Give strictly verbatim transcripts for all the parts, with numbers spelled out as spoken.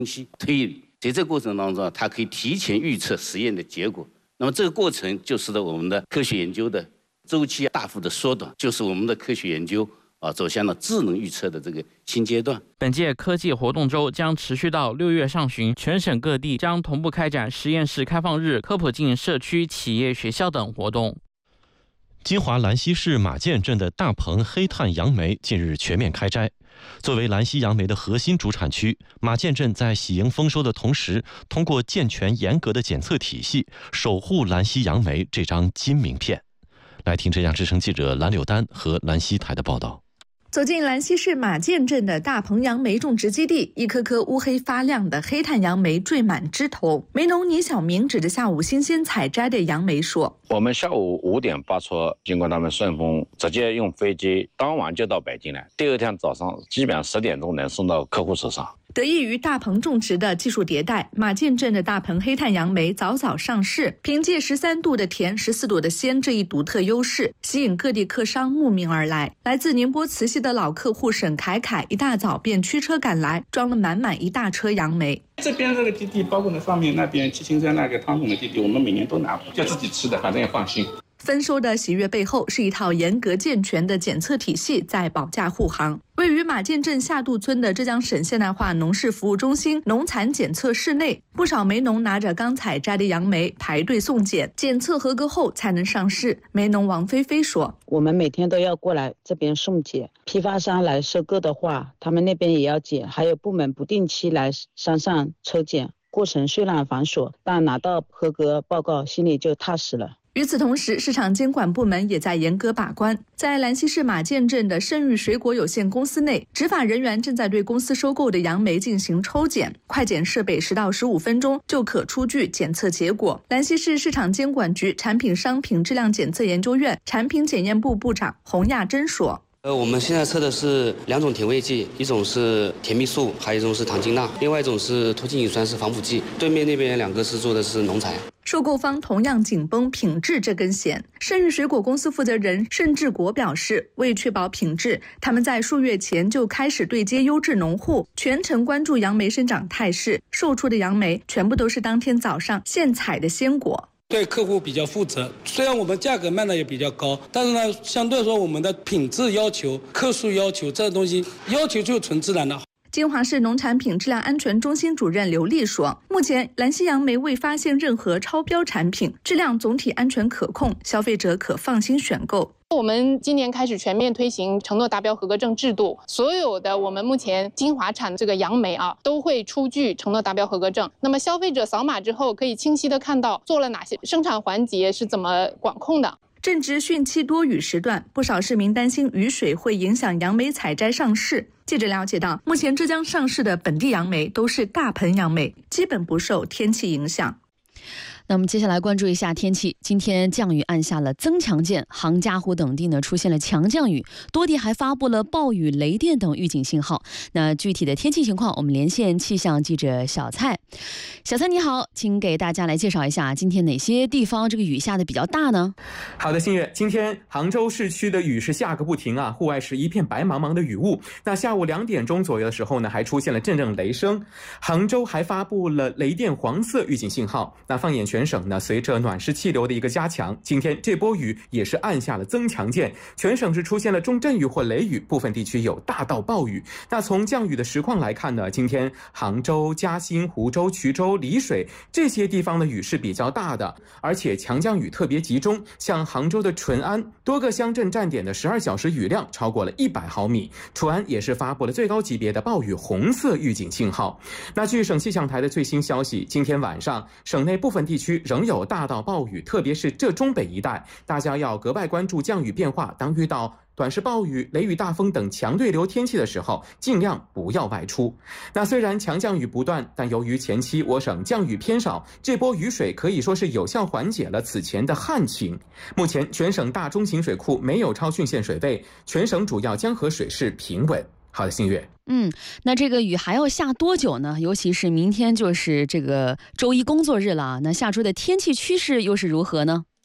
析推理，在这个过程当中，它可以提前预测实验的结果。那么这个过程就使得我们的科学研究的周期大幅的缩短，就是我们的科学研究啊走向了智能预测的这个新阶段。 本届科技活动周将持续到六月上旬，全省各地将同步开展实验室开放日、科普进社区、企业、学校等活动。 金华兰溪市马涧镇的大棚黑炭杨梅近日全面开摘。作为兰溪杨梅的核心主产区，马涧镇在喜迎丰收的同时，通过健全严格的检测体系，守护兰溪杨梅这张金名片。来听浙江之声记者蓝柳丹和兰溪台的报道。 走进兰溪市马涧镇的大棚杨梅种植基地，一颗颗乌黑发亮的黑炭杨梅缀满枝头。梅农倪小明指着下午新鲜采摘的杨梅说：“ 我们下午五点发出，经过他们顺丰，直接用飞机当晚就到北京来。第二天早上基本上十点钟能送到客户手上。” 得益于大棚种植的技术迭代，马涧镇的大棚黑炭杨梅早早上市，凭借十三度的甜、十四度的鲜这一独特优势，吸引各地客商慕名而来。来自宁波慈溪的老客户沈凯凯一大早便驱车赶来，装了满满一大车杨梅。 这边这个基地，包括呢上面那边七星山那个汤总的基地，我们每年都拿，就自己吃的，反正也放心。 丰收的喜悦背后是一套严格健全的检测体系在保驾护航。位于马涧镇下渡村的浙江省现代化农事服务中心农残检测室内，不少梅农拿着刚采摘的杨梅排队送检，检测合格后才能上市。梅农王菲菲说：“ 我们每天都要过来这边送检，批发商来收购的话，他们那边也要检，还有部门不定期来山上抽检，过程虽然繁琐，但拿到合格报告，心里就踏实了。” 与此同时，市场监管部门也在严格把关。在兰溪市马涧镇的盛誉水果有限公司内，执法人员正在对公司收购的杨梅进行抽检，快检设备十到十五分钟就可出具检测结果。兰溪市市场监管局产品商品质量检测研究院产品检验部部长洪亚珍说：“ 呃，我们现在测的是两种甜味剂，一种是甜蜜素，还有一种是糖精钠，另外一种是脱氢乙酸是防腐剂。对面那边两个是做的是农残。” 收购方同样紧绷品质这根弦。盛誉水果公司负责人盛志国表示，为确保品质，他们在数月前就开始对接优质农户，全程关注杨梅生长态势，售出的杨梅全部都是当天早上现采的鲜果。 对客户比较负责，虽然我们价格卖的也比较高，但是呢，相对说我们的品质要求、克数要求这东西要求就纯自然的。 金华市农产品质量安全中心主任刘丽说，目前兰溪杨梅未发现任何超标产品，质量总体安全可控，消费者可放心选购。 我们今年开始全面推行承诺达标合格证制度，所有的我们目前金华产这个杨梅啊，都会出具承诺达标合格证。那么消费者扫码之后，可以清晰的看到做了哪些生产环节是怎么管控的。 正值汛期多雨时段，不少市民担心雨水会影响杨梅采摘上市。记者了解到，目前浙江上市的本地杨梅都是大棚杨梅，基本不受天气影响。 那我们接下来关注一下天气。今天降雨按下了增强键，杭嘉湖等地呢出现了强降雨，多地还发布了暴雨、雷电等预警信号。那具体的天气情况，我们连线气象记者小蔡。小蔡你好，请给大家来介绍一下今天哪些地方这个雨下的比较大呢？ 好的，新月，今天杭州市区的雨是下个不停啊，户外是一片白茫茫的雨雾。那下午两点钟左右的时候呢，还出现了阵阵雷声，杭州还发布了雷电黄色预警信号。那放眼全省呢，随着暖湿气流的一个加强，今天这波雨也是按下了增强键，全省是出现了重阵雨或雷雨，部分地区有大到暴雨。那从降雨的实况来看呢，今天杭州、嘉兴、湖州、衢州、丽水这些地方的雨是比较大的，而且强降雨特别集中，像杭州的淳安多个乡镇站点的十二小时雨量超过了一百毫米，淳安也是发布了最高级别的暴雨红色预警信号。那据省气象台的最新消息，今天晚上省内部分地区仍有大到暴雨，特别是浙中北一带，大家要格外关注降雨变化。当遇到短时暴雨、雷雨大风等强对流天气的时候，尽量不要外出。那虽然强降雨不断，但由于前期我省降雨偏少，这波雨水可以说是有效缓解了此前的旱情。目前全省大中型水库没有超汛线水位，全省主要江河水势平稳。好的，新月。 嗯，那这个雨还要下多久呢？尤其是明天就是这个周一工作日了，那下周的天气趋势又是如何呢？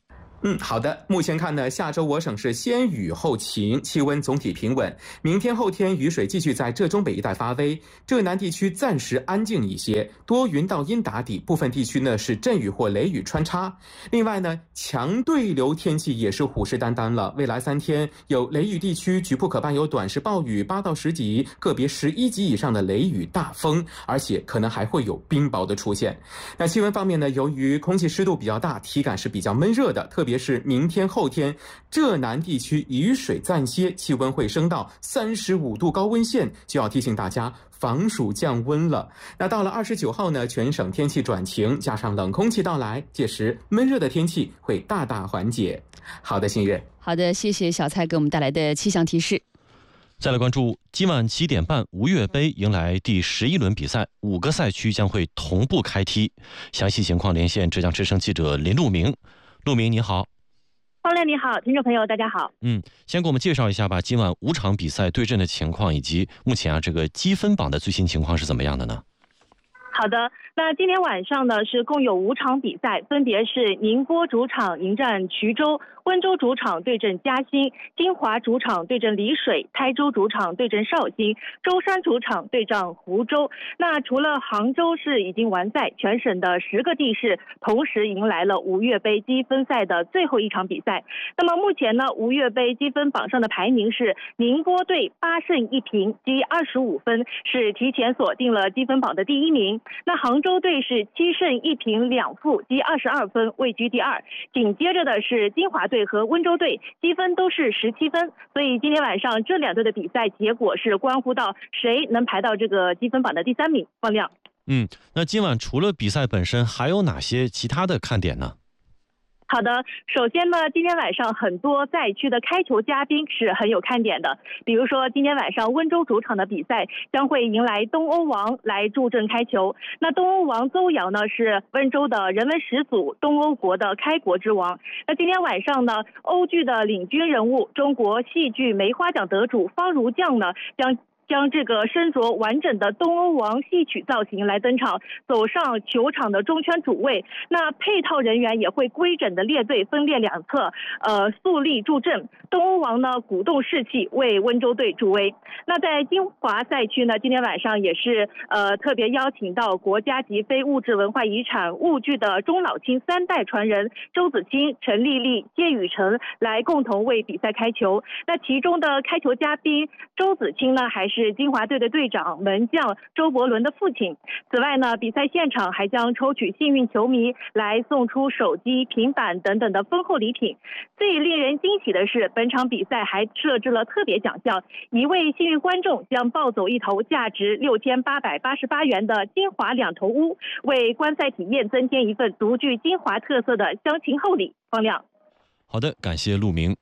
嗯，好的。目前看呢，下周我省是先雨后晴，气温总体平稳。明天后天雨水继续在浙中北一带发威，浙南地区暂时安静一些，多云到阴打底，部分地区呢是阵雨或雷雨穿插。另外呢，强对流天气也是虎视眈眈了。未来三天有雷雨地区局部可伴有短时暴雨八到十级，个别十一级以上的雷雨大风，而且可能还会有冰雹的出现。那气温方面呢，由于空气湿度比较大，体感是比较闷热的，特别是明天后天，浙南地区雨水暂歇，气温会升到三十五度高温线，就要提醒大家防暑降温了。那到了二十九号呢，全省天气转晴，加上冷空气到来，届时闷热的天气会大大缓解。好的，新月。 好的，谢谢小蔡给我们带来的气象提示。 再来关注今晚七点半，吴越杯迎来第十一轮比赛，五个赛区将会同步开踢。详细情况连线浙江之声记者林路明。路明你好。 方亮你好，听众朋友大家好。 嗯，先给我们介绍一下吧，今晚五场比赛对阵的情况，以及目前啊这个积分榜的最新情况是怎么样的呢？ 好的，那今天晚上呢是共有五场比赛，分别是宁波主场迎战衢州，温州主场对阵嘉兴，金华主场对阵丽水，台州主场对阵绍兴，舟山主场对战湖州。那除了杭州市已经完赛，全省的十个地市同时迎来了吴越杯积分赛的最后一场比赛。那么目前呢，吴越杯积分榜上的排名是宁波队八胜一平，积二十五分，是提前锁定了积分榜的第一名。那杭州队是七胜一平两负，积二十二分，位居第二。紧接着的是金华队和温州队，积分都是十七分。所以今天晚上这两队的比赛结果是关乎到谁能排到这个积分榜的第三名。方亮。 嗯，那今晚除了比赛本身，还有哪些其他的看点呢？ 好的，首先呢，今天晚上很多赛区的开球嘉宾是很有看点的。比如说，今天晚上温州主场的比赛将会迎来东欧王来助阵开球。那东欧王邹阳呢，是温州的人文始祖，东欧国的开国之王。那今天晚上呢，欧剧的领军人物，中国戏剧梅花奖得主方如将呢，将。将这个身着完整的东欧王戏曲造型来登场，走上球场的中圈主位。那配套人员也会规整的列队，分列两侧，呃，肃立助阵。东欧王呢，鼓动士气，为温州队助威。那在金华赛区呢，今天晚上也是呃特别邀请到国家级非物质文化遗产婺剧的中老青三代传人周子清、陈丽丽、谢雨辰来共同为比赛开球。那其中的开球嘉宾周子清呢，还是是金华队的队长门将周伯伦的父亲。此外呢，比赛现场还将抽取幸运球迷来送出手机、平板等等的丰厚礼品。最令人惊喜的是，本场比赛还设置了特别奖项，一位幸运观众将抱走一头价值六千八百八十八元的金华两头乌，为观赛体验增添一份独具金华特色的乡情厚礼。方亮。 好的，感谢陆明。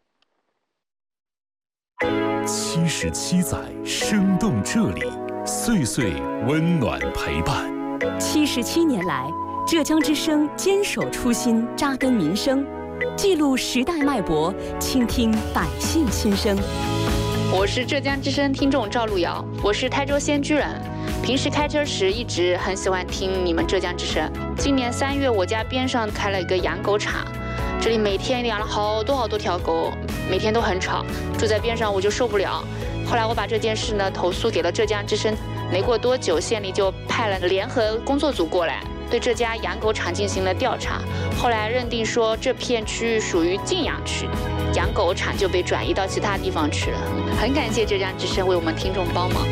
七十七载生动这里，岁岁温暖陪伴。 七十七年来，浙江之声坚守初心，扎根民生，记录时代脉搏，倾听百姓心声。 我是浙江之声听众赵路遥，我是台州仙居人，平时开车时一直很喜欢听你们浙江之声。今年三月，我家边上开了一个养狗场，这里每天养了好多好多条狗，每天都很吵，住在边上我就受不了。后来我把这件事呢投诉给了浙江之声，没过多久，县里就派了联合工作组过来，对这家养狗场进行了调查。后来认定说这片区域属于禁养区，养狗场就被转移到其他地方去了。很感谢浙江之声为我们听众帮忙。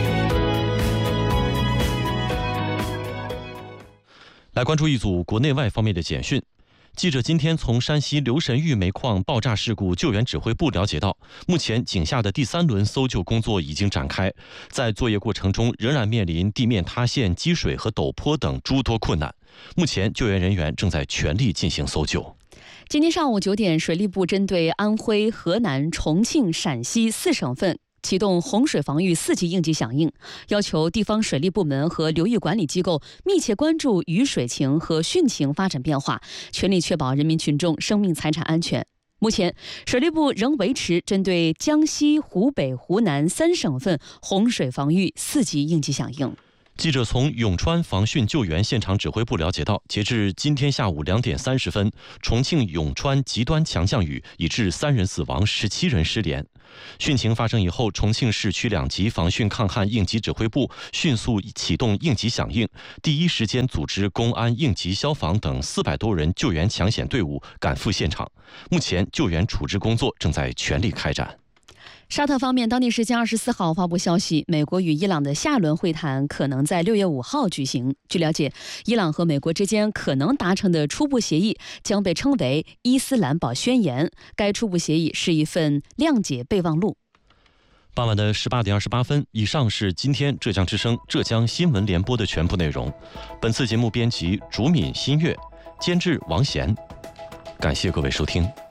来关注一组国内外方面的简讯。记者今天从山西刘神峪煤矿爆炸事故救援指挥部了解到，目前井下的第三轮搜救工作已经展开，在作业过程中仍然面临地面塌陷、积水和陡坡等诸多困难。目前救援人员正在全力进行搜救。 今天上午九点，水利部针对安徽、河南、重庆、陕西四省份启动洪水防御四级应急响应，要求地方水利部门和流域管理机构密切关注雨水情和汛情发展变化，全力确保人民群众生命财产安全。目前，水利部仍维持针对江西、湖北、湖南三省份洪水防御四级应急响应。 记者从永川防汛救援现场指挥部了解到，截至今天下午两点三十分，重庆永川极端强降雨已致三人死亡，十七人失联。汛情发生以后，重庆市区两级防汛抗旱应急指挥部迅速启动应急响应，第一时间组织公安、应急、消防等四百多人救援抢险队伍赶赴现场。目前救援处置工作正在全力开展。 沙特方面当地时间二十四号发布消息，美国与伊朗的下轮会谈可能在六月五号举行。据了解，伊朗和美国之间可能达成的初步协议将被称为《伊斯兰堡宣言》，该初步协议是一份谅解备忘录。 傍晚的十八点二十八分，以上是今天浙江之声浙江新闻联播的全部内容。本次节目编辑竹敏、新月，监制王贤。感谢各位收听。